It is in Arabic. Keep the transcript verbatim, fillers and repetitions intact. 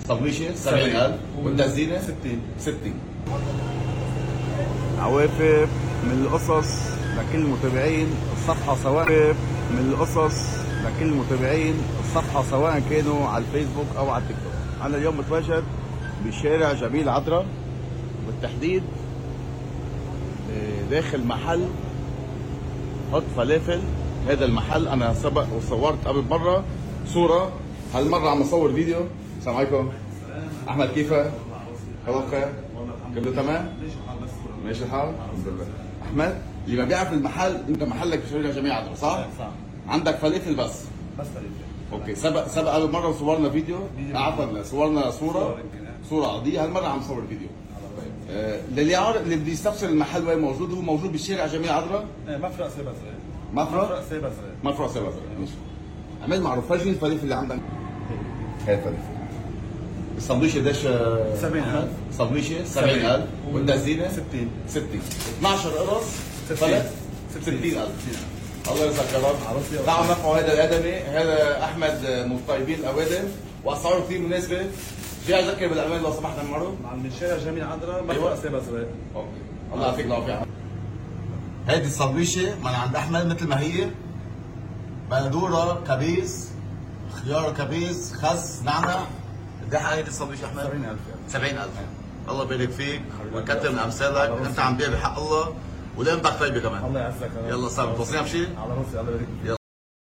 صبيشه سبعين ألف والتزينه ستين ستين. عوافف من القصص لكل المتابعين الصفحة، سواء من القصص لكل المتابعين الصفحة سواء كانوا على الفيسبوك أو على التيك توك. أنا اليوم متواجد بشارع جميل عذرا، بالتحديد داخل محل حط فلافل. هذا المحل أنا سبق وصورت قبل مرة صورة، هالمرة عم أصور فيديو. السلام عليكم أحمد، كيفك؟ خلاص خير؟ كله تمام؟ ماشي الحال؟ الحمد لله. احمد، اللي ما بيعرف المحل، انت محلك بشارع جميل عذرا صح؟ صح. عندك فلافل بس؟ بس فلافل. اوكي، سبق سبق قبل مره وصورنا فيديو، عفوا صورنا صوره صوره عاديه، هالمره عم نصور فيديو. طيب آه للي عارف، اللي بده يستفسر المحل وين موجود، هو موجود بشارع جميل عذرا؟ ايه مفرق سيبا زرق. مفرق؟ سيبا زرق. مفرق سيبا زرق. ماشي. عمل معروف، فرجيني الفلافل اللي عندك. هاي الفلافل. السندويشه قديش؟ سبعين ألف. سندويشه سبعين ألف والتزينه ستين ستين. اثنعش قرص فلت ستين ألف. الله يرزقك يا رب. دعوا نفعوا هذا الادمي، هذا احمد من طيبين الاوادم واسعاره كثير مناسبه. في اذكر بالامان لو سمحت يا معروف. من شارع جميل عذرا مفرق سيبا زرق. اوكي، الله يعطيك العافيه. هيدي السندويشه من عند احمد مثل ما هي، بندوره كبيس، خيار كبيس، خس، نعنع. قد ايه هيدي السندويشه احمد؟ سبعين ألف. سبعين ألف. الله يبارك فيك ويكثر من امثالك، انت عم تبيع بحق الله ولقيمتك طيبه كمان. الله يعزك. يلا صار توصينا بشيء؟ على راسي، الله يبارك فيك.